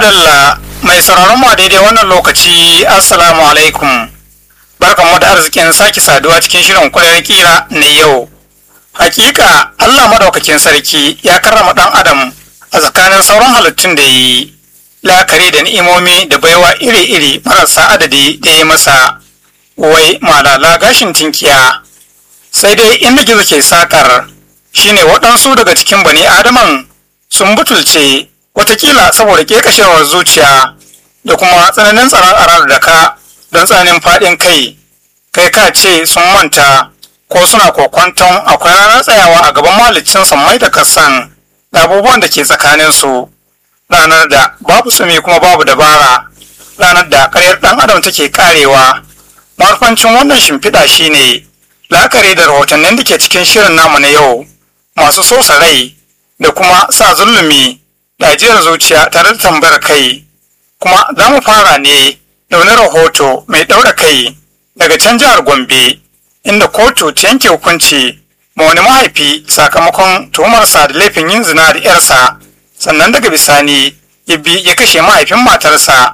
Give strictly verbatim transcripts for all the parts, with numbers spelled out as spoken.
madalla mai sauraron mu a daidai wannan lokaci assalamu alaikum barkanmu da arzikin sake saduwa cikin shirin kwarar kira na yau. Hakika Allah madaukakin sarki ya karrama dan adam a tsakanin sauran halittun da yi la'akari da ni'imomi da baiwa iri-iri marasa adadi da ya masa wai malala gashin tinkiya. Sai dai inda gizo ke sakar shine waɗansu daga cikin bani adaman sun butulce watakila saboda kekashewar zuciya da kuma tsananin tsaron arar da ka don tsananin faɗin kai kai ka ce sun manta ko suna kokwanton akwai ranar tsayawa a gaban mahalicin sammai da kasan da abubuwan da ke tsakaninsu, ranar da babu tsumi kuma babu dabara, ranar da ƙaryar ɗan adam take karewa. Marufancin wannan shimfiɗa shine la'akari da rahotannin da ke cikin shirin namu na yau masu sosa rai da kuma sa zulumi da ajiyar zuciya tare da tambayar kai. Kuma za mu fara ne da wani rahoto mai ɗaura kai daga can jihar Gombe, inda kotu ta yanke hukunci ma wani mahaifi sakamakon tuhumarsa da laifin yin zina da ‘yarsa, sannan daga bisani ya bi ya kashe mahaifin matarsa.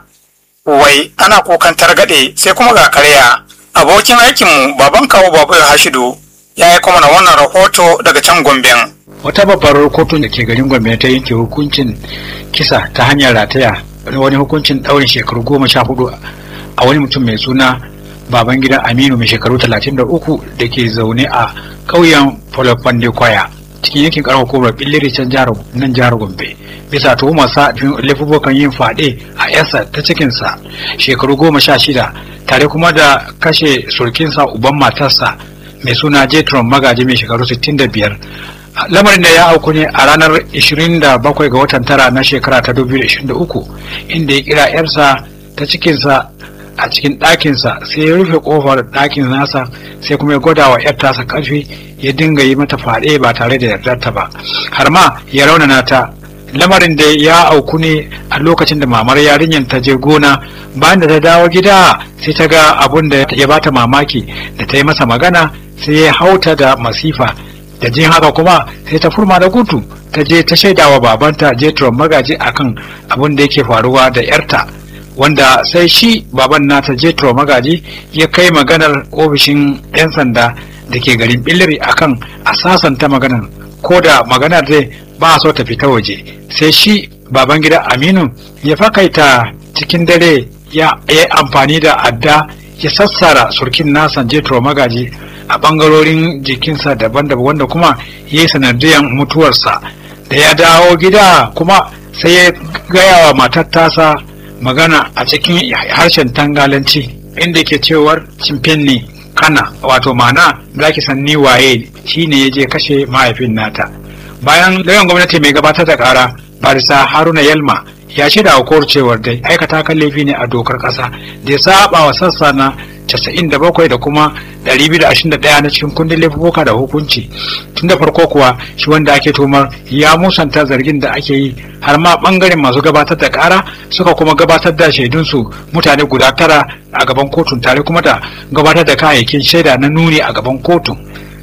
Wai ana kukan targaɗe sai kuma ga karya. Abokin aikinmu baban kawo babu Hashidu ya yi kuma na wannan rahoto daga can Gomben. Wata babbar kotu da ke garin Gombe ta yanke hukuncin kisa ta hanyar rataya wani hukuncin ɗaurin shekaru goma sha hudu a wani mutum mai suna Babangida Aminu mai shekaru talatin da uku da ke zaune a ƙauyen Folofande Kwaya cikin yankin ƙaramar hukumar Billiri can jihar nan jihar Gombe bisa tuhumarsa laifukan yin faɗe a yarsa ta cikinsa shekaru goma sha shida tare kuma da kashe surkinsa uban matarsa mai suna Jetron Magaji mai shekaru sittin da biyar. Lamarin da ya auku ne a ranar ishirin da bakwai ga watan tara na shekara ta dubu biyu da ishirin da uku inda ya kira yarsa ta cikinsa a cikin ɗakinsa sai ya rufe ƙofar ɗakin nasa sai kuma ya gwada wa ‘yar tasa ƙarfi ya dinga yi mata faɗe ba tare da yardarta ba har ma ya raunana ta. Lamarin da ya auku ne a lokacin da mamar yarinyar ta je gona, bayan da ta dawo gida sai ta ga abun da ya bata mamaki da ta yi masa magana sai ya hauta da masifa. Da jin haka kuma sai ta furma da gudu ta je ta shaidawa babanta Jetron Magaji akan abun da yake faruwa da ‘yarta. Wanda sai shi baban nata Jetro Magaji ya kai maganar ofishin 'yan sanda da ke garin Billiri akan a sasanta maganar, ko da maganar dai ba so ta fita waje. Sai shi Babangida Aminu ya fakaita cikin dare ya yi amfani da adda ya sassara surkin nasa Jetro Magaji a bangarorin jikinsa daban-daban wanda kuma ya yi sanadiyan mutuwarsa. Da ya dawo gida kuma sai ya gaya wa matar tasa magana a cikin harshen tangalanci inda ke cewar cimfenni kana wato mana za ki san ni waye shine ya je kashe mahaifin nata. Bayan lauyan gwamnati mai gabatar da kara barisa Haruna Yalma ya shaida wa kowar cewar dai aikata kan laifi ne a dokar kasa da ya saba wa sassa na casa'in da bakwai da kuma ɗari biyu da ashirin da ɗaya na cikin kundin laifuka da hukunci. Tun da farko kuwa shi wanda ake tumar ya musanta zargin da ake yi har ma bangaren masu gabatar da kara suka kuma gabatar da shaidunsu mutane guda tara a gaban kotun tare kuma da gabatar da kayayyakin shaida na nuni a gaban kotun,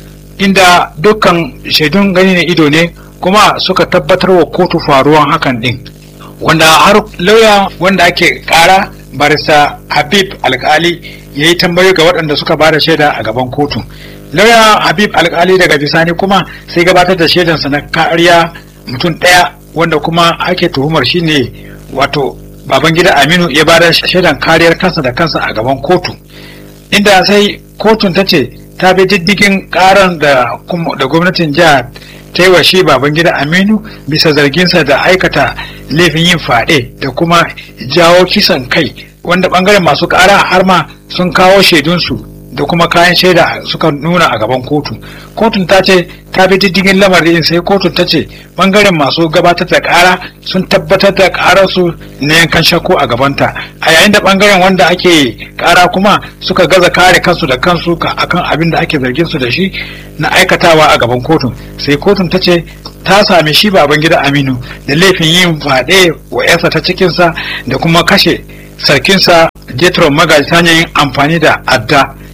inda dukkan shaidun gani na ido ne kuma suka tabbatar wa kotu faruwan hakan din, wanda har lauya wanda ake kara barista Habib Alkali ya yi tambayoyi ga waɗanda suka ba da shaida a gaban kotu. Lauya Habib Alkali daga bisani kuma sai gabatar da shaidansa na kariya mutum ɗaya wanda kuma ake tuhumar shi ne wato Babangida Aminu ya ba da shaidan kariyar kansa da kansa a gaban kotu, inda sai kotun ta ce ta bi diddigin karan da da gwamnatin jihar ta yi wa shi Babangida Aminu bisa zarginsa da aikata laifin yin faɗe da kuma jawo kisan kai, wanda bangaren masu ƙara har ma sun kawo shaidunsu da kuma kayan shaida suka nuna a gaban kotu. Kotun ta ce ta bi diddigin lamarin sai kotun ta ce bangaren masu gabatar da ƙara sun tabbatar da ƙararsu na yankan shakku a gabanta, a yayin da bangaren wanda ake ƙara kuma suka gaza kare kansu da kansu akan abin da ake zargin su da shi na aikatawa a gaban kotun. Sai kotun ta ce ta sami shi Babangida Aminu da laifin yin faɗe wa yarsa ta cikinsa da kuma kashe sarkinsa Jetron Magaji ta hanyar yin amfani da adda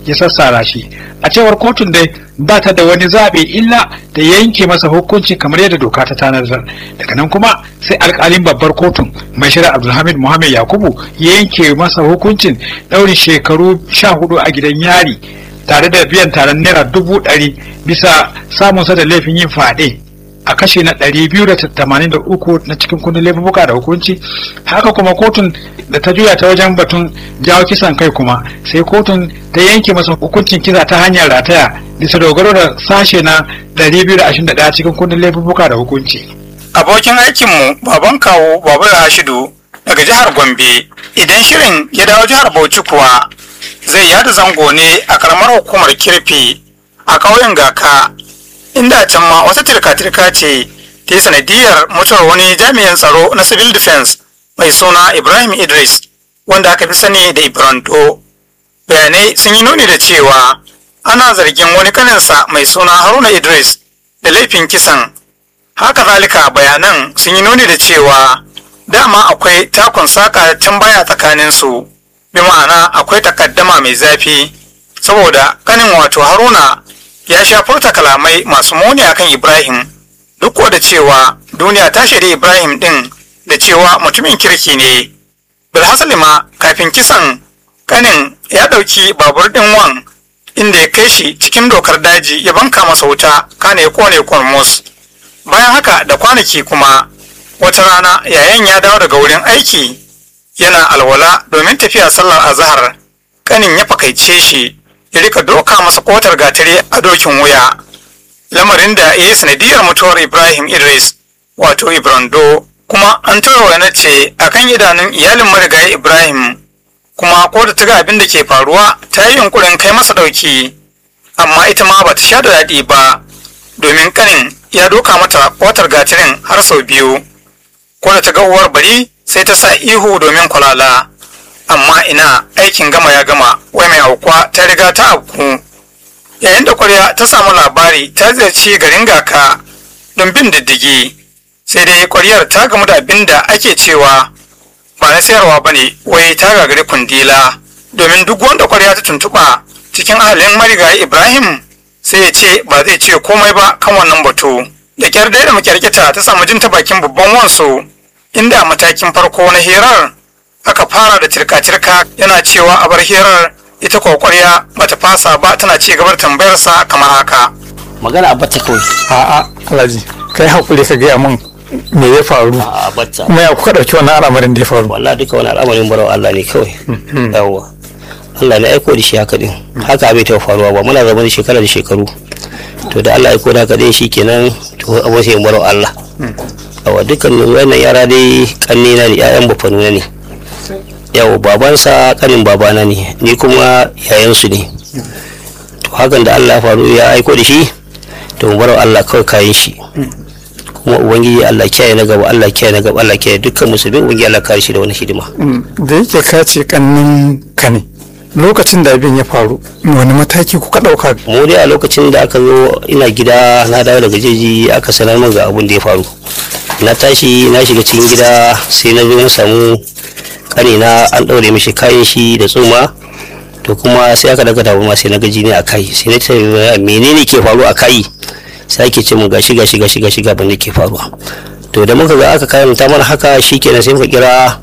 ya sassara shi. A cewar kotun dai ba ta da wani zaɓe illa da yanke masa hukunci kamar yadda doka ta tanadar. Daga nan kuma sai alƙalin babbar kotun mai shari'a Abdulhamid Muhammad Yakubu ya yanke masa hukuncin ɗaurin shekaru sha hudu a gidan yari tare da biyan taron naira dubu ɗari bisa samunsa da laifin yin faɗe a kashe na ɗari biyu da tamanin da uku na cikin kundin laifuka da hukunci. Haka kuma kotun da ta juya ta wajen batun jawo kisan kai kuma sai kotun ta yanke masa hukuncin kisa ta hanyar rataya bisa dogaro da sashe na ɗari biyu da ashirin da ɗaya cikin kundin laifuka da hukunci. Abokin aikinmu baban kawo Babu Rashidu daga jihar Gombe idan shirin ya dawo jihar Bauchi kuwa zai yada zango ne a karamar hukumar Kirfi a ƙauyen Gaka, inda can ma wata tirka-tirka ce ta yi sanadiyar mutuwar wani jami'in tsaro na civil defense mai suna Ibrahim Idris wanda aka fi sani da Ibranto. Bayanai sun yi nuni da cewa ana zargin wani kaninsa mai suna Haruna Idris da laifin kisan. Haka zalika bayanan sun yi nuni da cewa dama akwai takun saka can baya tsakaninsu, bi ma'ana akwai takaddama mai zafi saboda kanin wato Haruna ya sha furta kalamai masu muni akan Ibrahim, duk da cewa duniya ta shaidi Ibrahim din da cewa mutumin kirki ne. Bilhassali ma kafin kisan kanin ya ɗauki babur ɗin wan inda ya kai shi cikin dokar daji ya banka masa wuta kana ya kone kormos. Bayan haka da kwanaki kuma wata rana yayan ya dawo daga wurin aiki yana alwala domin tafiya sallar azahar, kanin ya fakaice shi ya rika doka masa kotar gatari a dokin wuya, lamarin da ya yi sanadiyar mutuwar Ibrahim Idris wato Ibrando. Kuma an tura na ce akan idanun iyalin marigayi Ibrahim, kuma ko da ta ga abin da ke faruwa ta yi yunkurin kai masa ɗauki, amma ita ma ba ta sha da daɗi ba domin kanin ya doka mata kotar gatarin har sau biyu. Ko da ta ga uwar bari sai ta sa ihu domin kwalala, amma ina aikin gama ya gama, wai mai aukuwa ta riga ta auku. Yayin da kwarya ta samu labari ta ziyarci garin Gaka don bin diddigi, sai dai kwaryar ta gamu da abin da ake cewa ba na sayarwa ba ne, wai ta gagari kundila, domin duk wanda kwarya ta tuntuɓa cikin ahalin marigayi Ibrahim sai ya ce ba zai ce komai ba kan wannan batu. Da kyar dai da makyarkita ta samu jin ta bakin babban wansu, inda matakin farko na hirar aka fara da tirka-tirka yana cewa a bar hirar, ita kokwarya bata fasa ba tana ci gabar tambayarsa kamar haka. Magana a bata kawai. A'a Alhaji, kai hakuri ka gaya min me ya faru, A bata. kuma ya kuka ɗauki wannan al'amarin da ya faru. Wallahi duka wani al'amarin barawa Allah ne kawai. Yawwa. Allah ne aiko da shi haka din. Haka bai taɓa faruwa ba, muna zama da shekara da shekaru. To da Allah aiko da haka din shikenan to abin sai barawa Allah. Yawwa dukkan wannan yara dai kanne na da ƴaƴan bafanuna ne. Yawwa babansa kanin babana ne, ni kuma yayansu ne. To hakan da Allah ya faru ya aiko da shi to mu barawa Allah kawai kayan shi. Kuma ubangiji Allah kiyaye na gaba, Allah kiyaye na gaba, Allah kiyaye dukkan musulmi, ubangiji Allah kare shi da wani hidima. Da yake ka ce kannin ka ne, lokacin da abin ya faru wani mataki kuka ɗauka? Mu dai a lokacin da aka zo ina gida na dawo daga jeji aka sanar min ga abin da ya faru. Na tashi na shiga cikin gida sai na zo na samu kanina an ɗaure mishi kayan shi da tsuma, to kuma sai aka daga tabu ma sai na gaji ne a kai, sai na ce menene ke faru a kai, sai ake ce mun gashi gashi gashi gashi ga abin da ke faruwa. To da muka ga aka kayan ta mana haka shikenan sai muka kira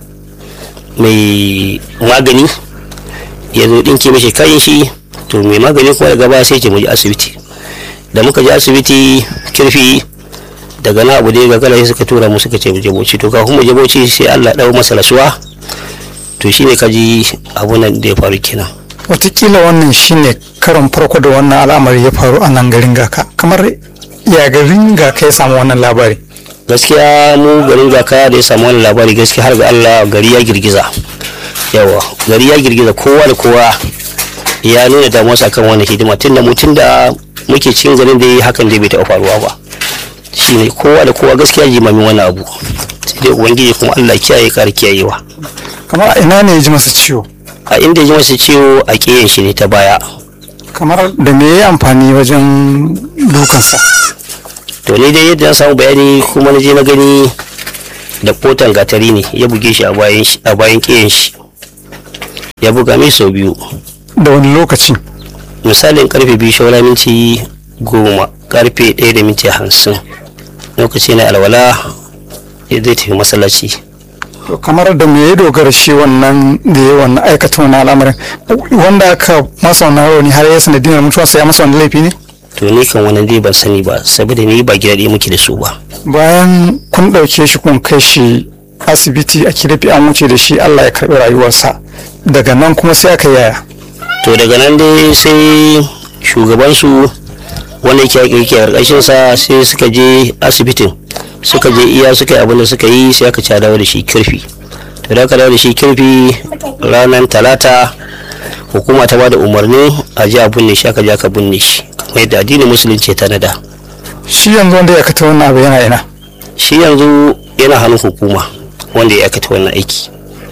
mai magani ya zo dinke mishi kayan shi, to mai magani kuma daga baya sai ce mu je asibiti. Da muka je asibiti Kirfi, daga na abu da ya gagara sai suka tura mu suka ce mu je Bauchi. To kafin mu je Bauchi sai Allah ya dawo masa rasuwa, to shine kaji abun nan da ya faru kenan. Watakila wannan shine karon farko da wannan al'amari ya faru a nan garin Gaka, kamar ya garin Gaka ya samu wannan labari? Gaskiya mu garin Gaka da ya samu wannan labari gaskiya har ga Allah gari ya girgiza. Yawa gari ya girgiza, kowa da kowa ya nuna damuwarsa kan wannan hidima, tunda mutum da muke cikin garin da hakan da bai taɓa faruwa ba. Shine kowa da kowa gaskiya jimamin wannan abu, sai dai ubangiji kuma Allah kiyaye kare kiyayewa. Kamar a ina ne ya ji masa ciwo? A inda ya ji masa ciwo a ƙiyan shi ne ta baya. Kamar da me ya yi amfani wajen dukansa? To ni dai yadda na samu bayani kuma na je na gani da kotan gatari ne ya buge shi a bayan ƙiyan shi, ya buga mai sau biyu. Da wani lokaci? misalin karfe biyu shaura minti goma karfe ɗaya da minti hamsin lokaci na alwala zai tafi masallaci. To kamar da me ya dogara shi wannan da ya wannan aikata wannan al'amarin wanda aka masa wannan rauni har ya sanadiyar mutuwarsa ya masa wani laifi ne? To ni kan wannan dai ban sani ba saboda ni ba gida ɗaya muke da su ba. Bayan kun ɗauke shi kun kai shi asibiti a Kilifi an wuce da shi Allah ya karɓi rayuwarsa daga nan kuma sai aka yaya? To daga nan dai sai shugabansu wanda yake yake karkashin sa sai suka je asibitin suka je iya suka yi abin da suka yi sai aka ci dawo da shi kirfi. To da aka dawo da shi kirfi ranar talata hukuma ta bada umarni a ji a binne shi aka je aka binne shi kamar yadda addinin musulunci ta nada. Shi yanzu wanda ya kata wannan abu yana ina? Shi yanzu yana hannun hukuma wanda ya aikata wannan aiki.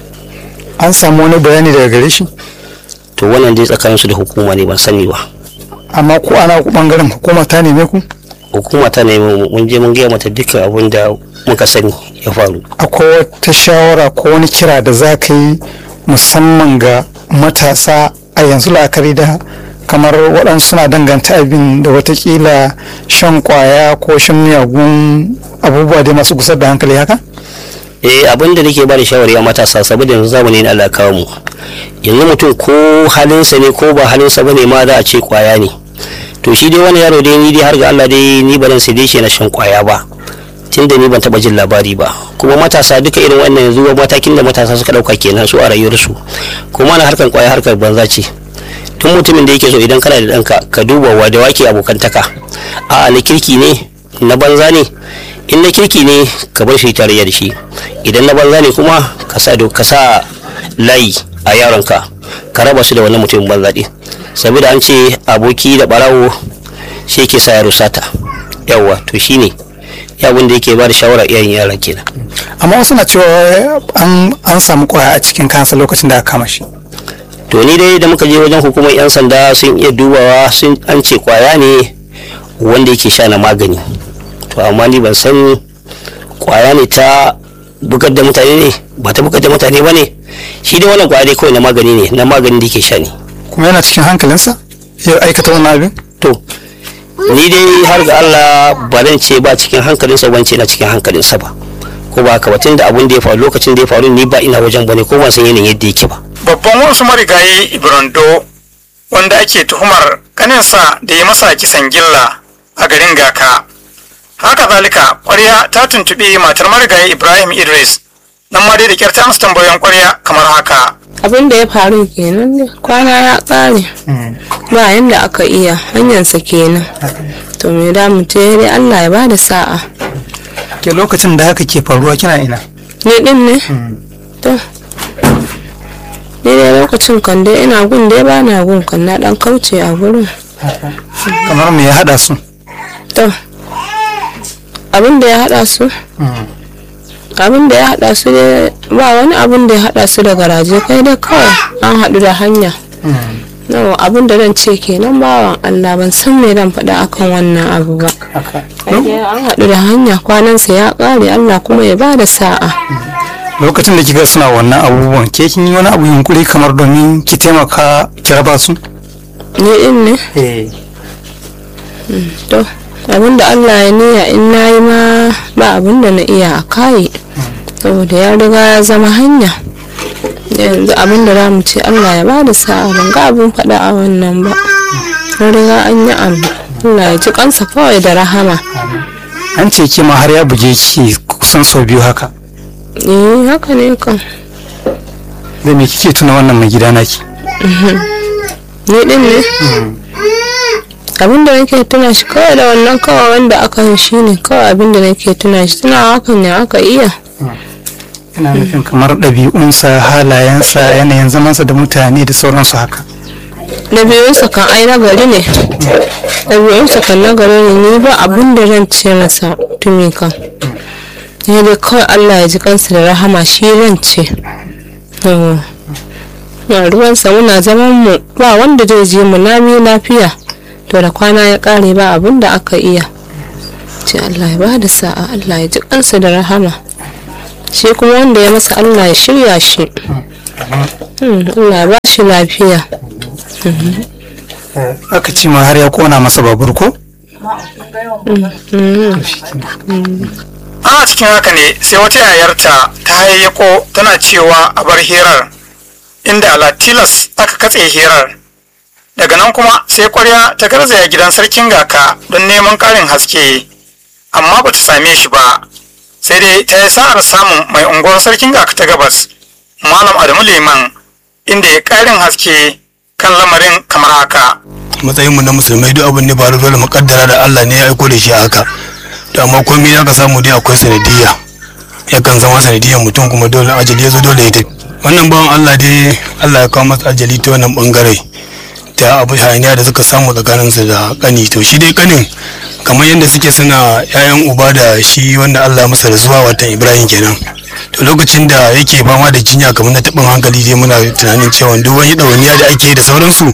An samu wani bayani daga gare shi? To wannan dai tsakaninsu da hukuma ne ban sani ba. Amma ko ana ku bangaren hukuma ta neme ku? Hukuma ta neme mun je mun gaya mata dukkan abin da muka sani ya faru. Akwai wata shawara ko wani kira da za ka yi musamman ga matasa a yanzu la'akari da kamar waɗansu suna danganta abin da watakila shan kwaya ko shan miyagun abubuwa dai masu gusar da hankali haka? Eh abin da nake ba da shawari a matasa saboda yanzu zamani na Allah kawo mu. Yanzu mutum ko halinsa ne ko ba halinsa bane ma za a ce kwaya ne. To shi dai wani yaro dai ni dai har ga Allah dai ni ba zan sai dai shi na shan kwaya ba. Tunda ni ban taba jin labari ba. Kuma matasa duka irin wannan yanzu matakin da matasa suka dauka kenan su a rayuwarsu. Kuma na harkar kwaya harkar banza ce. Tun mutumin da yake so idan kana da danka ka duba wa da wake abokantaka. A'a na kirki ne na banza ne. In na kirki ne ka bar shi tarayya da shi. Idan na banza ne kuma ka sa ka sa layi a yaronka ka raba su da wannan mutumin banza din. Saboda an ce aboki da barawo shi yake sa yaro sata. Yawwa to shine yawun da yake ba da shawara iyayen yaran kenan. Amma wasu na cewa an an samu kwaya a cikin kansa lokacin da aka kama shi. To ni dai da muka je wajen hukumar yan sanda sun iya dubawa sun an ce kwaya ne wanda yake sha na magani. To amma ni ban san kwaya ne ta bugar da mutane ne ba ta bugar da mutane ba ne. Shi dai wannan kwaya dai kawai na magani ne na maganin da yake sha ne. Kuma yana cikin hankalinsa ya aikata wannan abin? To ni dai har ga Allah ba zan ce ba cikin hankalinsa ban ce na cikin hankalinsa ba. Ko ba haka ba tunda abun da ya faru lokacin da ya faru ni ba ina wajen bane ko ban san yanayin yadda yake ba. Babban wasu marigayi Ibrando wanda ake tuhumar kaninsa da ya masa kisan gilla a garin Gaka. Haka zalika ƙwarya ta tuntuɓi matar marigayi Ibrahim Idris nan ma dai da kyar ta amsa tambayoyin ƙwarya kamar haka. Abin da ya faru kenan ne kwana ya ƙare ba yanda aka iya hanyarsa kenan to me da mu ce dai Allah ya bada sa'a. Ke lokacin da haka ke faruwa kina ina? Ni din ne to ni dai lokacin kan dai ina gun dai ba na gun kan na dan kauce a gurin. Kamar me ya hada su? To abin da ya hada su abin da ya hada su dai ba wani abin da ya hada su da garaje kai da kawai an hadu da hanya. No abin da zan ce kenan bawan Allah ban san me zan faɗa akan wannan abu ba. An hadu da hanya kwanansa ya ƙare Allah kuma ya bada sa'a. Lokacin da kika suna wannan abubuwan ke kin yi wani abu yunkuri kamar domin ki taimaka ki raba su? Ni din ne? Eh. To abin da Allah ya niyya in nayi ma ba abin da na iya a kai saboda ya riga ya zama hanya. Yanzu abin da zamu ce Allah ya bada sa'a ban ga abin faɗa a wannan ba. An riga an yi abu Allah ya ji kansa kawai da rahama. An ce ki ma har ya buge ki kusan sau biyu haka. Eh haka ne kan. Da me kike tuna wannan mai gida naki? Ni din ne? Abin da nake tuna shi kawai da wannan kawai wanda aka yi shi ne kawai abin da nake tuna shi tuna hakan ne aka iya. Ina nufin kamar ɗabi'unsa halayensa yanayin zamansa da mutane da sauransu haka. Ɗabi'unsa kan ai na gari ne. Ɗabi'unsa kan na gari ne ni ba abin da zan ce masa tumi kan. Ni dai kawai Allah ya ji kansa da rahama shi ran ce. Na ruwansa muna zaman mu ba wanda zai je mu lami lafiya. To da kwana ya kare ba abin da aka iya. Ce Allah ya bada sa'a Allah ya ji kansa da rahama. Shi kuma wanda ya masa Allah ya shirya shi. Allah ya ba shi lafiya. aka ce ma har ya kona masa babur ko? ana cikin haka ne sai wata yayarta ta hayayyako tana cewa a bar hirar inda ala tilas aka katse hirar daga nan kuma sai kwarya ta garzaya gidan sarkin gaka don neman ƙarin haske amma ba ta same shi ba sai dai ta yi sa'ar samun mai unguwar sarkin gaka ta gabas malam adamu liman inda ya ƙarin haske kan lamarin kamar haka. Matsayin mu na musulmai duk abin da faru dole mu kaddara da Allah ne ya aiko da shi haka. To amma komai ya ka samu dai akwai sanadiyya. Yakan zama sanadiyyar mutum kuma dole ajali ya zo dole ya tafi. Wannan bawan Allah dai Allah ya kawo masa ajali ta wannan bangare. Ta abu hayaniya da suka samu tsakanin su da kani to shi dai kanin kamar yadda suke suna yayan uba da shi wanda Allah masa rasuwa watan Ibrahim kenan. To lokacin da yake fama da jinya kamar na taɓin hankali dai muna tunanin cewa duk wani ɗawainiya da ake da sauransu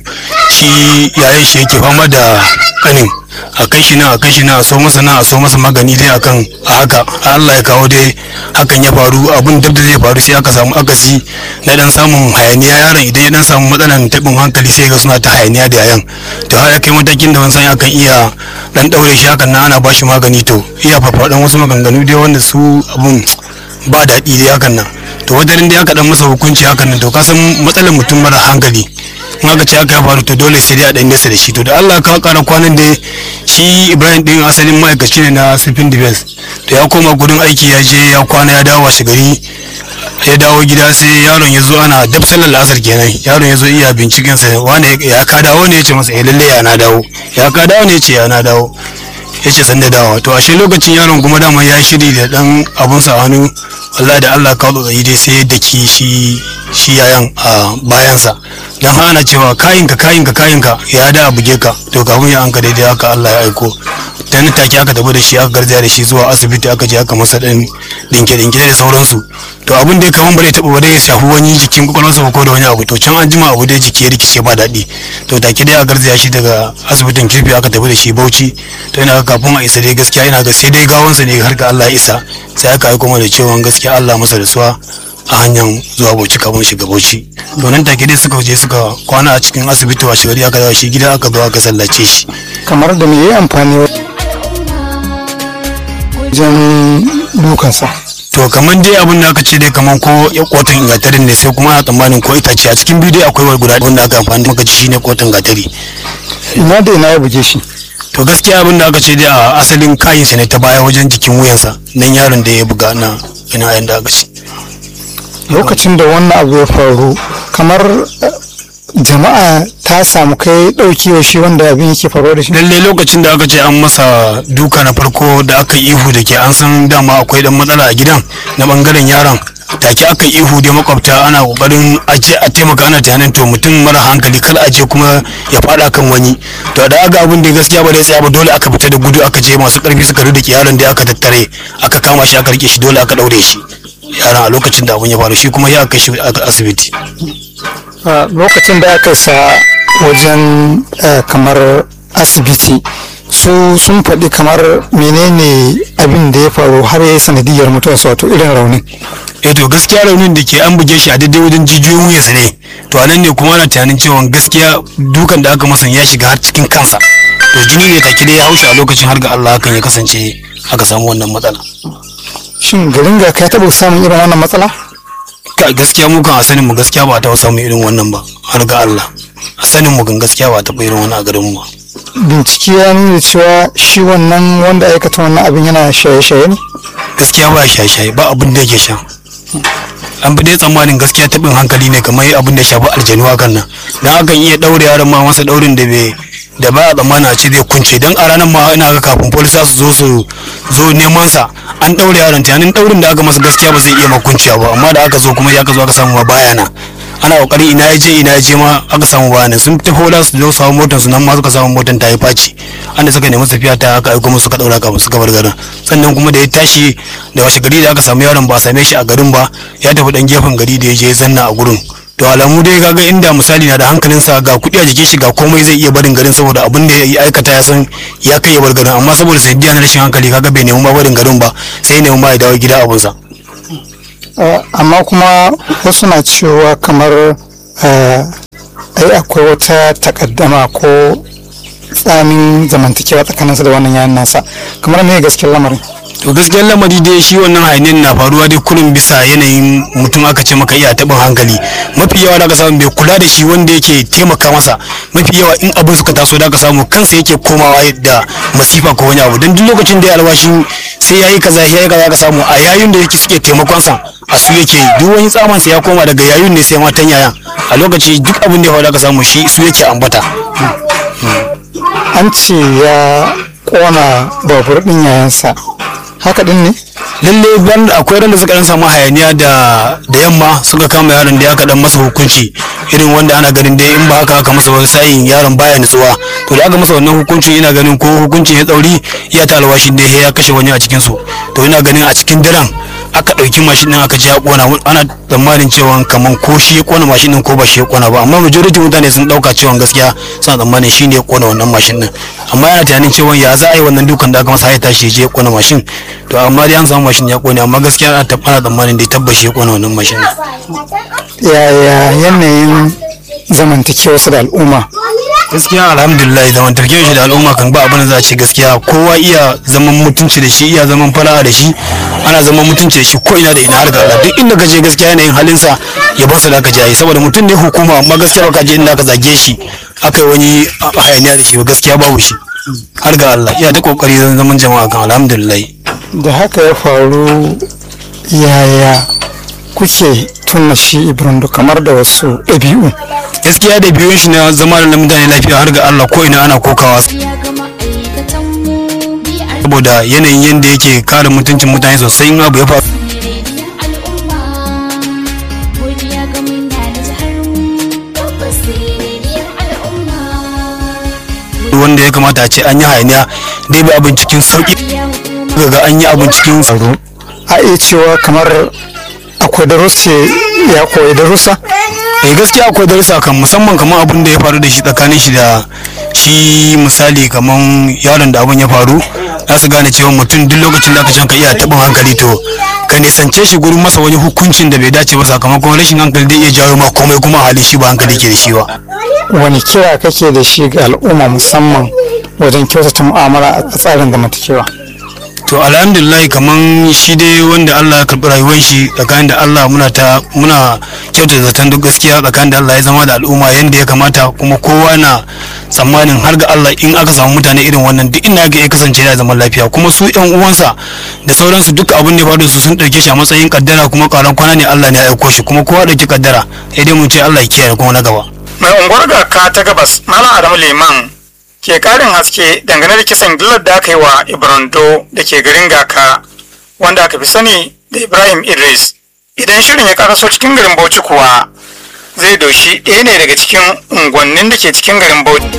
shi yayin shi yake fama da kanin a kai shi nan a kai shi nan a so masa nan a so masa magani dai akan a haka Allah ya kawo dai hakan ya faru abin da zai faru sai aka samu akasi na dan samun hayaniya yaron idan ya dan samu matsalan taɓin hankali sai ga suna ta hayaniya da yayan to har ya kai matakin da wani san akan iya dan daure shi hakan nan ana bashi magani to iya fafaɗan wasu maganganu dai wanda su abun ba daɗi dai hakan nan to wajen da aka dan masa hukunci hakan nan to ka san matsalar mutum mara hankali in aka ce aka ya faru to dole sai dai a dan nesa da shi to da Allah ka kara kwanan da shi Ibrahim din asalin ma'aikaci ne na Civil Defense to ya koma gurin aiki ya je ya kwana ya dawo washe gari ya dawo gida sai yaron ya zo ana dab sallar asar kenan yaron ya zo iya binciken sa wani ya ka dawo ne ya ce masa eh lalle ya na dawo ya ka dawo ne ya ce ya na dawo ya ce san da dawa to ashe lokacin yaron kuma dama ya shiri da dan abunsa a hannu wallahi da Allah ka tsotsayi dai sai da ki shi shi yayan a bayansa dan hana cewa kayinka kayinka kayinka ya da buge ka to kafin ya anka daidai haka Allah ya aiko dan take aka tafi da shi aka garzaya da shi zuwa asibiti aka je aka masa dan dinke dinke da sauransu to abin da kaman bare taba bare ya shafi wani jikin kwakwalwarsa ko da wani abu to can an jima abu da jiki ya rikice ba daɗi to take dai aka garzaya shi daga asibitin kirfi aka tafi da shi Bauchi to ina ga kafin a isa dai gaskiya ina ga sai dai gawansa ne har ga Allah ya isa sai aka aiko mana cewa gaskiya Allah masa rasuwa a hanyar zuwa Bauchi kafin shiga Bauchi to nan take dai suka je suka kwana a cikin asibiti wa shigari aka dawo shi gida aka zo aka sallace shi kamar da me yayi amfani wajen dukansa to kamar dai abin da aka ce dai kamar ko ya kotun gatarin ne sai kuma a tsammanin ko itace a cikin bidiyo akwai wani guda wanda aka amfani da maka ji shine kotun gatari ina da ina ya buge shi to gaskiya abin da aka ce dai a asalin kayinsa ne ta baya wajen jikin wuyansa nan yaron da ya buga na ina yanda aka ce lokacin da wannan abu ya faru kamar jama'a ta samu kai dauki wa shi wanda abin yake faruwa da shi lalle lokacin da aka ce an masa duka na farko da aka ihu da ke an san dama akwai dan matsala a gidan na bangaren yaron take aka ihu da makwabta ana kokarin aje a taimaka ana tunanin to mutum mara hankali kar aje kuma ya fada kan wani to da aga abin da gaskiya ba dai tsaya ba dole aka fita da gudu aka je masu karfi suka rike yaron da aka tattare aka kama shi aka rike shi dole aka daure shi yaron a lokacin da abin ya faru shi kuma ya kai shi asibiti lokacin da aka sa wajen kamar asibiti su sun faɗi kamar menene abin da ya faru har ya yi sanadiyar mutuwarsa wato irin raunin eh to gaskiya raunin da ke an buge shi a daidai wajen jijiyoyin wuyansa ne to anan ne kuma ana tunanin cewa gaskiya dukan da aka masa ya shiga har cikin kansa to jini ne take da ya haushi a lokacin har ga Allah hakan ya kasance aka samu wannan matsala shin garin ga ka taɓa samun irin wannan matsala ka gaskiya mu kan a sanin mu gaskiya ba ta samu irin wannan ba har ga Allah a sanin mu kan gaskiya ba ta irin wannan a garin mu ba bincike ya nuna cewa shi wannan wanda aikata wannan abin yana shaye-shaye ne gaskiya ba shaye-shaye ba abin da yake sha an bi dai tsammanin gaskiya taɓin hankali ne kamar abin da shafi aljanu hakan nan dan akan iya daure yaron ma masa daurin da bai da ba a tsammanin a ce zai kunce dan a ranar ma ina ga kafin polisa su zo su zo neman sa an daure yaron tunanin daurin da aka masa gaskiya ba zai iya makunciya ba amma da aka zo kuma ya ka zo aka samu ma baya na ana kokari ina ya je ina ya je ma aka samu baya na sun tafi wala su zo samu motar su nan ma suka samu motar ta yi faci anda suka nemi tafiya ta aka aiko musu suka daura kafin suka bar garin sannan kuma da ya tashi da washe gari da aka samu yaron ba a same shi a garin ba ya tafi dan gefen gari da ya je zanna a gurin to alamu dai kaga inda misali na da hankalinsa ga kuɗi a jikin shi ga komai zai iya barin garin saboda abin da ya aikata ya san ya kai ya bar garin amma saboda sanadiya na rashin hankali kaga bai nemi ba barin garin ba sai nemi ma ya dawo gida abunsa amma kuma wasu na cewa kamar ai akwai wata takaddama ko tsamin zamantakewa tsakaninsa da wannan yayan nasa, kamar me gaskiyar lamarin? to gaskiyar lamari dai shi wannan hainin na faruwa dai kullum bisa yanayin mutum aka ce maka iya taɓin hankali. Mafi yawa da aka samu bai kula da shi wanda yake taimaka masa, mafi yawa in abin suka taso da aka samu kansa yake komawa da masifa ko wani abu, don duk lokacin da ya alwashi sai yayi kaza yayi kaza ka samu a yayin da yake suke taimakon sa a su yake duk wani tsaman sa ya koma daga yayin ne sai matan yayan a lokaci duk abin da ya faru da aka samu shi su yake ambata. An ce ya kona babur din yayansa, haka din ne? lalle ban akwai ran da suka dan samu hayaniya da da yamma suka kama yaron da aka dan masa hukunci irin wanda ana ganin dai in ba haka aka masa wani sa'in yaron baya nutsuwa, to da aka masa wannan hukunci ina ganin ko hukunci ya tsauri iya ta alwashin da ya kashe wani a cikin su, to ina ganin a cikin daren aka ɗauki mashin ɗin aka je a kona. Ana tsammanin cewa kaman ko shi ya kona mashin ɗin ko ba shi ya kona ba, amma majority mutane sun ɗauka cewa gaskiya suna tsammanin shi ne ya kona wannan mashin ɗin, amma yana tunanin cewa ya za a yi wannan dukan da aka masa ya tashi ya je ya kona mashin, to amma dai an samu mashin ya kone, amma gaskiya ana tsammanin dai tabbas ya kona wannan mashin ɗin. Yaya yanayin zamantakewarsa da al'umma? Gaskiya alhamdulillah zamantakewar shi da al'umma kan ba abin da za a ce gaskiya kowa iya zaman mutunci da shi, iya zaman fara'a da shi, ana zaman mutunci da shi ko ina da ina har ga Allah. Duk inda ka je gaskiya yanayin halinsa ya bar sa da ka jaye, saboda mutum ne hukuma amma gaskiya baka je inda ka zage shi aka yi wani hayaniya da shi ba, gaskiya babu shi har ga Allah. Iya ta kokari zaman jama'a kan alhamdulillah. Da haka ya faru, yaya kuke tuna shi Ibrondo kamar da wasu ɗabi'u? Gaskiya da biyun shi na zama da mutane lafiya har ga Allah ko ina ana kokawa, saboda yanayin yadda yake kare mutuncin mutane sosai in abu ya faru. Wanda ya kamata a ce an yi hayaniya dai bi abin cikin sauki ga an yi abin cikin tsaro. A iya cewa kamar akwai darussa, ya koyi darussa? Eh gaskiya akwai darussa kan musamman kamar abin da ya faru da shi tsakanin shi da shi, misali kamar yaron da abin ya faru za su gane cewa mutum duk lokacin da aka can ka iya taɓin hankali to ka nisance shi gurin masa wani hukuncin da bai dace ba, sakamakon rashin hankali zai iya jawo ma komai kuma hali shi ba hankali ke da shi ba. Wani kira kake da shi ga al'umma musamman wajen kyautata mu'amala a tsarin zamantakewa? To alhamdulillah kaman shi dai wanda Allah ya karɓi rayuwar shi tsakanin da Allah muna ta muna kyautata zaton duk gaskiya tsakanin da Allah ya zama da al'umma yanda ya kamata, kuma kowa na tsammanin har ga Allah in aka samu mutane irin wannan duk inda ga ya kasance da zaman lafiya, kuma su yan uwansa da sauransu duka abin da ya faru da su sun ɗauke shi a matsayin kaddara, kuma ƙaran kwana ne Allah ne ya aiko shi, kuma kowa ɗauki kaddara sai dai mu ce Allah ya kiyaye kuma na gaba. Mai unguwar Gaka ta Gabas Malam Adamu Liman ke karin haske dangane da kisan gillar da aka yi wa Ibrondo da ke garin Gaka, wanda aka fi sani da Ibrahim Idris. Idan shirin ya karaso cikin garin Bauchi kuwa zai doshi ɗaya ne daga cikin unguwannin da ke cikin garin Bauchi,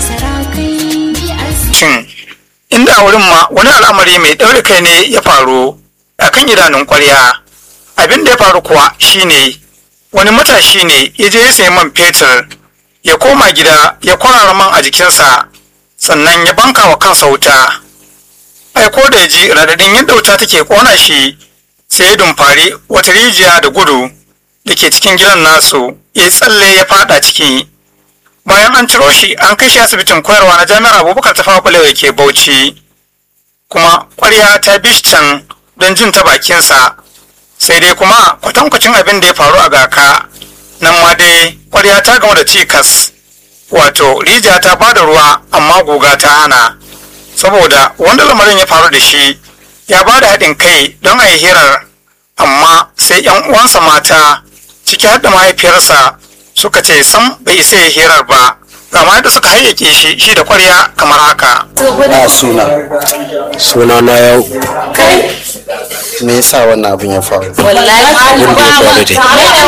inda a wurin ma wani al'amari mai ɗaure kai ne ya faru a kan idanun ƙwarya. Abin da ya faru kuwa shine wani matashi ne ya je ya sayi man fetur, ya koma gida ya kwarara man a jikinsa, sannan ya banka wa kansa wuta. Aiko da ya ji radadin yadda wuta take kona shi, sai ya dumfari wata rijiya da gudu da ke cikin gidan nasu, ya tsalle ya fada ciki. Bayan an ciro shi an kai shi asibitin koyarwa na jami'ar Abubakar Tafawa Balewa da ke Bauchi, kuma ƙwarya ta bi shi can don jin ta bakinsa. Sai dai kuma kwatankwacin abin da ya faru a Gaka, nan ma dai ƙwarya ta gama da cikas, wato rijiya ta bada ruwa amma guga ta hana, saboda wanda lamarin ya faru da shi ya bada haɗin kai don a yi hirar, amma sai yan uwansa mata ciki har da mahaifiyarsa suka ce sam bai isa ya hirar ba. Gama yadda suka hayyake shi shi da ƙwarya kamar haka. A suna suna na yau me yasa wannan abin ya faru? Wallahi Abin da ya faru dai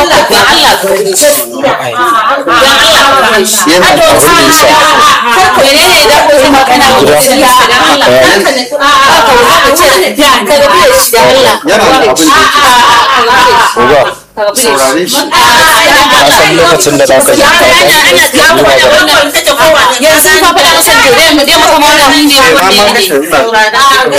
yana da abin da yasa yana da abin da uba saurare shi ka san lokacin da zaka ji yanzu fa faɗa masa da dai mu dai maka magani ne wanda ne saurara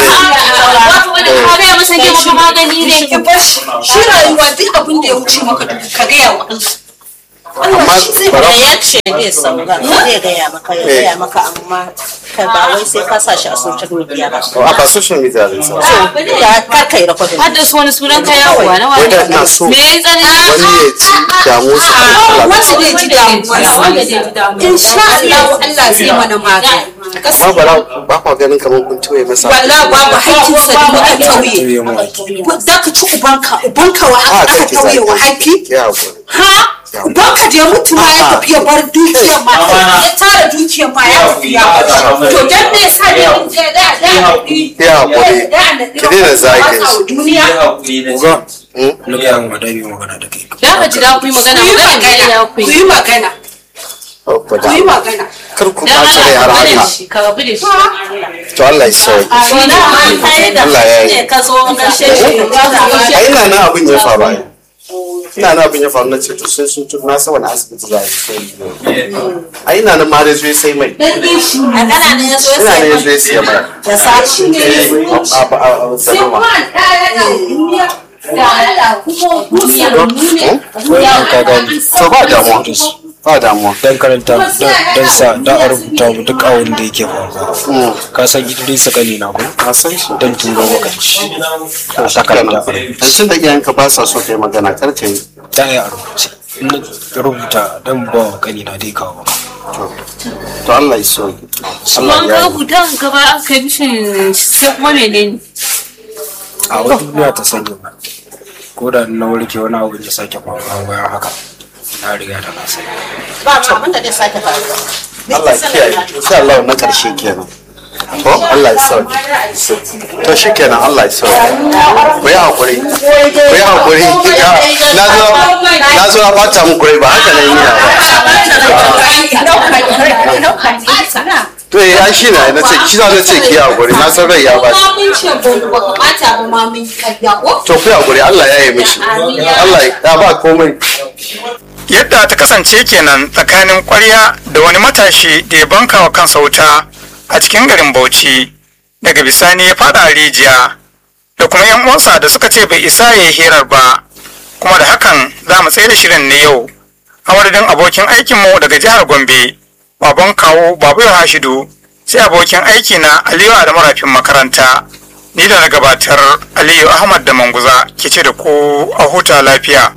ka masa dai maka magani ne ki bar shi shi rayuwa duk abin da ya wuce maka ka ga yawa amma da ya ce ne saura zai gaya maka ya gaya maka amma kai ba wai sai ka sa shi a social media ba a ba social media zai sa da ka kai da kwadin har da su wani sunan ka yawo na wani wanda ina so me ya tsani wani ya ci damu su wanda zai ji damu wanda zai ji damu insha Allah Allah zai mana magani amma bara ba ku ganin kamar kun tuye masa wallahi babu haƙƙin sa da muka tauye da ka ci ubanka ubanka wa aka tauye wa haƙƙi ha ubanka da ya mutu ma ya tafi ya bar dukiyar ma ya tara dukiyar ma ya tafi ya to dan me yasa ne da da da ya hakuri ki daina zagin su duniya uga lokacin ma dai magana da kai da ka jira ku yi magana magana ya ku ku yi magana ku yi magana kar ku ba ta rai har haka ka rabu da shi to Allah ya sauke Allah ya yi ka zo gashe shi ai ina nan abin ya faru ai ina nan abin ya faru na ce to sai sun tuna sa wani asibiti za a yi sai ai ina nan ma dai zai sai mai a kana ne yazo ina nan yazo ya sai mai da sashi ne a ba a sanoma da Allah kuma duniya ne ka gani to ba damuwa ba damuwa dan karanta dan sa dan a rubuta mu duk awon da yake faruwa ka san Idris kani na ko ka san shi dan turo maka shi to shakana dan tun da iyayenka ba sa so kai magana kar ka yi dan ya rubuce in rubuta dan ba kani na dai kawo to Allah ya sauke Allah kuma ya ka yi rubuta ka ba aka yi mishin sai kuma menene a wata duniya ta sani ba ko da na warke wani abu ya sake faruwa bayan haka na riga da na sani ba ma mun da zai sake faruwa Allah ya kiyaye insha Allah na karshe kenan to Allah ya sauke to shikenan Allah ya sauke ku yi hakuri ku yi hakuri na zo na zo a bata muku rai ba haka nan yana to ya shi na na ce kina da ce ki hakuri na san rai ya ba to ku yi hakuri Allah ya yi mishi Allah ya ba komai yadda ta kasance kenan tsakanin kwarya da wani matashi da ya banka wa kansa wuta a cikin garin Bauchi daga bisani ya fada rijiya da kuma yan uwansa da suka ce bai isa ya yi hirar ba kuma da hakan za mu tsaye da shirin ne yau a madadin abokin aikinmu daga jihar Gombe baban kawo babu Hashidu sai abokin aiki na Aliyu Adamu Rafin makaranta ni da na gabatar Aliyu Ahmad da Manguza ke ce da ku a huta lafiya.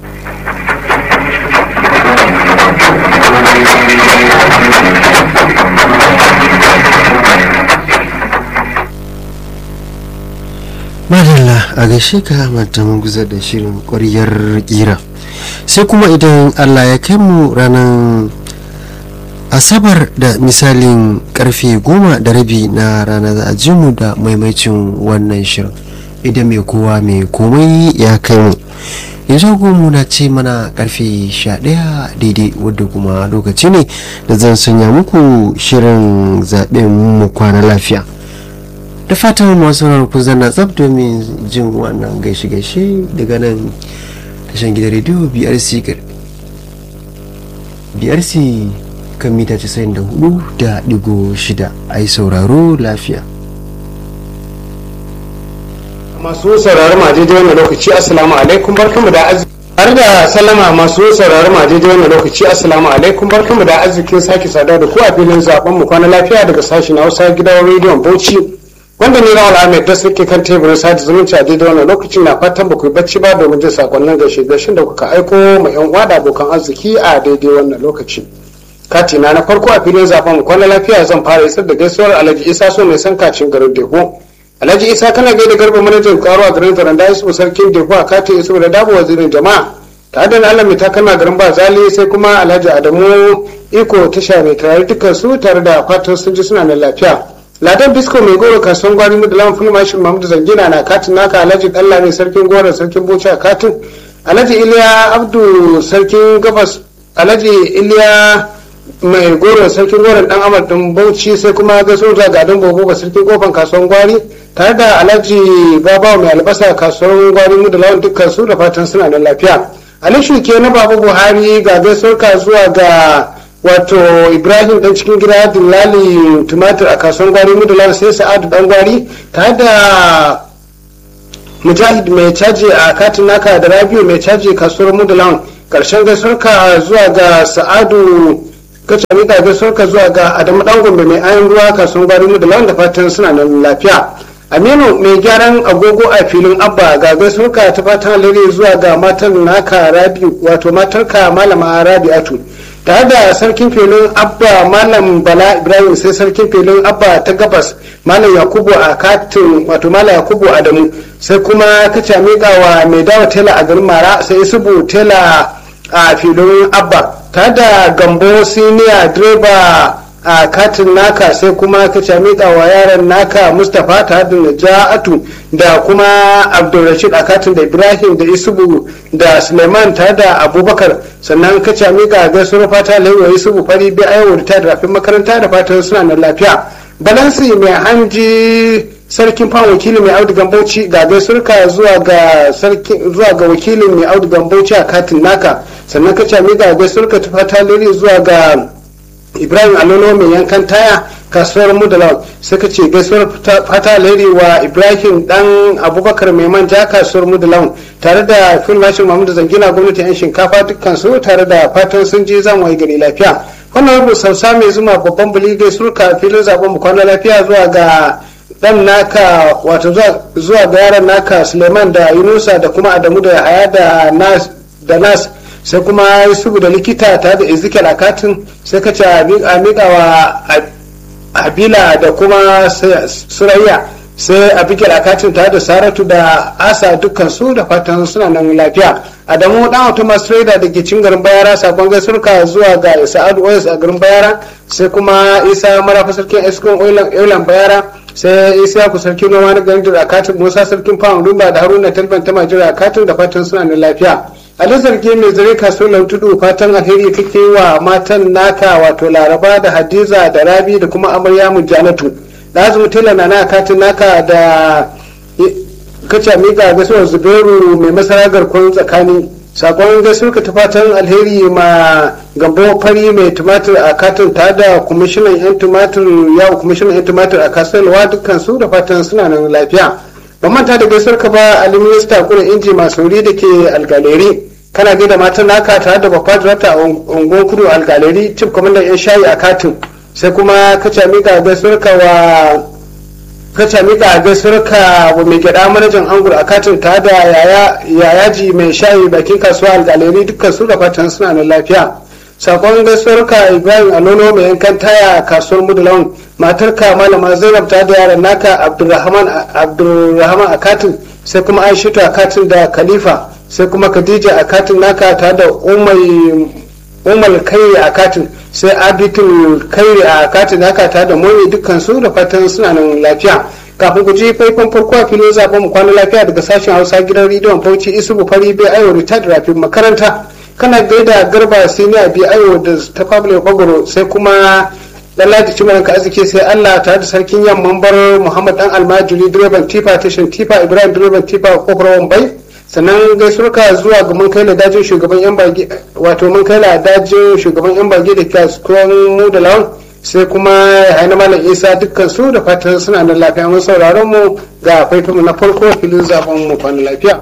madalla a gaishe ka mata guza da shirin ƙwaryar ƙira sai kuma idan allah ya kai mu ranar asabar da misalin karfe goma da rabi na rana za a ji mu da maimacin wannan shirin idan mai kowa mai komai ya kai mu yanzu gomu na ce mana karfe sha ɗaya daidai wadda kuma lokaci ne da zan sanya muku shirin zaɓen mu kwana lafiya da fatan masu ku zanna tsab domin jin wannan gaishe-gaishe daga nan tashan gidan rediyo B R C B R C kan mita casa'in da hudu da digo shida a yi sauraro lafiya. Masu sauraro ma daidai wannan lokaci assalamu alaikum barkamu da arziki har da sallama masu sauraro ma daidai wannan lokaci assalamu alaikum barkamu da arzikin sake sada da ku a filin zaben mu kwana lafiya daga sashen Hausa gidan rediyon Bauchi wanda ne Rawal Ahmed da suke kan teburin sada zumunci a daidai wannan lokacin na fatan ba ku yi bacci ba domin jin sakonnin gaishe gaishen da kuka aiko ma yan uwa da abokan arziki a daidai wannan lokaci. Katina na farko a filin zaben mu kwana lafiya zan fara isar da gaisuwar Alhaji Isa so mai san kacin garin Deho. Alhaji Isa kana gaida garba manajan karo a garin Zaranda Isu sarkin Deho a katin Isu da Dabo wazirin jama'a. Ta da Allah mai takalma garin Bazali sai kuma Alhaji Adamu Iko tasha mai tare dukkan su tare da fatan sun ji suna nan lafiya. Ladan Bisko mai goro kasuwan gwari mu da lawan fulma shi Muhammadu Zangina na katin naka Alhaji Dalla mai sarkin goro sarkin Bauchi a katin. Alhaji Iliya Abdu sarkin Gabas Alhaji Iliya mai goro sarkin goron dan Amal din Bauchi sai kuma ga soja ga dan Bobo ga sarkin kofan kasuwan gwari tare da Alhaji Baba mai albasa kasuwan gwari mu da lawan dukkan su da fatan suna da lafiya. Ali Shuke na Baba Buhari ga gaisuwar zuwa ga wato Ibrahim dan cikin gida Dillali tumatir a kasuwan gwari mu da lawan sai Sa'adu dan gwari tare da Mujahid mai caji a katin naka da Rabiu mai caji kasuwar mu da lawan karshen gaisuwarka zuwa ga Sa'adu kace mika gaisuwarka zuwa ga Adamu dan Gombe mai ayan ruwa kasuwar gwari mu da lawan da fatan suna nan lafiya. Aminu mai gyaran agogo a filin Abba ga gaisuwarka ta fatan alheri zuwa ga matan naka Rabi wato matarka Malama Rabi'atu tare da sarkin filin Abba Malam Bala Ibrahim sai sarkin filin Abba ta gabas Malam Yakubu a katin wato Malam Yakubu Adamu sai kuma kace mika wa mai dawa tela a garin Mara sai Isubu tela a filin Abba tare da Gambo senior driver a katin naka sai kuma ka miƙa wa yaran naka Mustapha tare da Naja'atu da kuma Abdulrashid a katin da Ibrahim da Isubu da Suleiman tare da Abubakar sannan ka miƙa gaisuwar fata laiwa Isubu fari bi ayo da ta rafin makaranta da fatan suna nan lafiya. Balansi mai hanji sarkin fan wakili mai audu gambauci ga gaisuwarka zuwa ga sarki zuwa ga wakilin mai audu gambauci a katin naka sannan ka miƙa gaisuwarka ta fata laiwa zuwa ga Ibrahim Alolo mai yankan taya kasuwar Mudalaw sai ka ce gaisuwar fata alheri wa Ibrahim dan Abubakar mai manja kasuwar Mudalaw tare da Phil Marshal Mahmud Zangina gwamnati yan shinkafa dukkan su tare da fatan sun je zan wayi gari lafiya. Wannan rubu sausa mai zuma babban buli gaisuwar ka filin zaben mu kwana lafiya zuwa ga dan naka wato zuwa ga yaran naka Suleiman da Yunusa da kuma Adamu da Yahaya da Nas da Nas sai kuma Yusufu da likita tare da Ezekiel akatin sai ka ce a miƙa wa Habila da kuma Surayya sai Abigail akatin tare da Saratu da Asa dukkan su da fatan suna nan lafiya. Adamu dan Automas Trader da ke cin garin Bayara sakon gaisuwarka zuwa ga Sa'adu Oyes a garin Bayara sai kuma Isa Marafa sarkin Eskon Oilan Bayara sai Isa ku sarkin noma na garin da akatin Musa sarkin Fawon Rumba da Haruna Talban ta Majira akatin da fatan suna nan lafiya. Ali zarge mai zare kasuwar tudu fatan alheri kake wa matan naka wato Laraba da Hadiza da Rabi da kuma Amarya Janatu da azumi tela na na katin naka da kace miƙa gaisuwar Zubairu mai masara garkon tsakani sakon gaisuwar ka ta fatan alheri ma Gambo fari mai tumatir a katin ta da kwamishinan yan tumatir yawo kwamishinan yan tumatir a kasuwar dukkan su da fatan suna nan lafiya. Ban manta da gaisuwar ka ba Ali Minista kuma inji masu wuri da ke algaleri kana gaida matan naka tare da babba dirata a unguwar kudu algaleri cif kwamandan yan shayi a katin sai kuma kace mika gaisuwar ka wa kace mika gaisuwar ka wa mai gyada manajan angur a katin tare da yaya yayaji mai shayi bakin kasuwa algaleri dukkan su da fatan suna nan lafiya. Sakon gaisuwar ka Ibrahim Alono mai yankan taya kasuwar Mudulawan matarka malama Zainab ta da yaran naka Abdulrahman Abdulrahman akatin sai kuma Aishatu akatin da Khalifa sai kuma Khadija akatin naka ta da Umay Umal Kairi akatin sai Abitul Kairi akatin naka ta da Momi dukkan su da fatan suna nan lafiya. Kafin ku ji faifan farko a filin zaben mu kwana lafiya daga sashen Hausa gidan rediyon Bauchi Isubu Fari bai ayo retired rafin makaranta kana gaida Garba Siniya bi ayo da ta Pablo Bagoro sai kuma Lalladi Cimaran ka arziki sai Allah tare da sarkin yamman bar Muhammad dan Almajiri direban tifa tashin tifa Ibrahim direban tifa kofar Wambai sannan gaisuwarka zuwa ga mun kai da dajin shugaban yan bage wato mun kai da dajin shugaban yan bage da kasuwan mu da lawan sai kuma haina malam Isa dukkan su da fatan suna da lafiya mun sauraron mu ga faifinmu na farko filin zaben mu kwana lafiya.